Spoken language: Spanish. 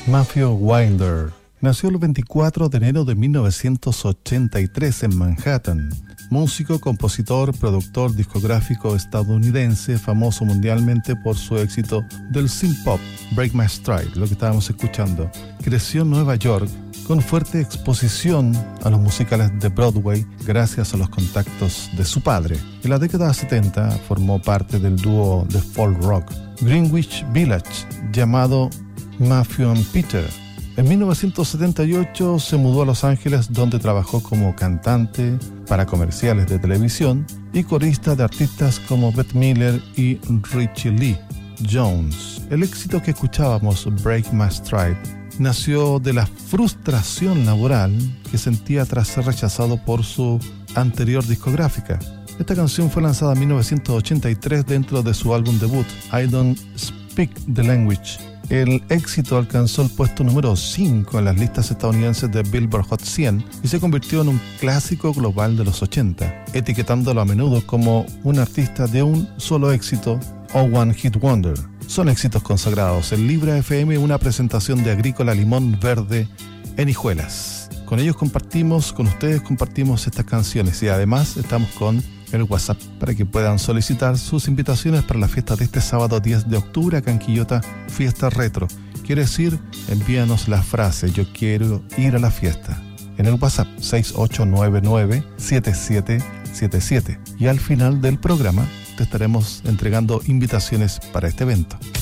Matthew Wilder nació el 24 de enero de 1983 en Manhattan. Músico, compositor, productor discográfico estadounidense, famoso mundialmente por su éxito del synth pop, Break My Stride, lo que estábamos escuchando. Creció en Nueva York con fuerte exposición a los musicales de Broadway gracias a los contactos de su padre. En la década 70 formó parte del dúo de folk rock Greenwich Village, llamado Matthew and Peter. En 1978 se mudó a Los Ángeles, donde trabajó como cantante para comerciales de televisión y corista de artistas como Bette Miller y Richie Lee Jones. El éxito que escuchábamos, Break My Stride, nació de la frustración laboral que sentía tras ser rechazado por su anterior discográfica. Esta canción fue lanzada en 1983 dentro de su álbum debut, I Don't Speak the Language. El éxito alcanzó el puesto número 5 en las listas estadounidenses de Billboard Hot 100 y se convirtió en un clásico global de los 80, etiquetándolo a menudo como un artista de un solo éxito o One Hit Wonder. Son éxitos consagrados. En Libra FM, una presentación de Agrícola Limón Verde en Hijuelas. Con ellos con ustedes compartimos estas canciones y además estamos con el WhatsApp para que puedan solicitar sus invitaciones para la fiesta de este sábado 10 de octubre acá en Quillota, Fiesta Retro. Quiere decir, envíanos la frase "yo quiero ir a la fiesta" en el WhatsApp 6899-7777 y al final del programa te estaremos entregando invitaciones para este evento.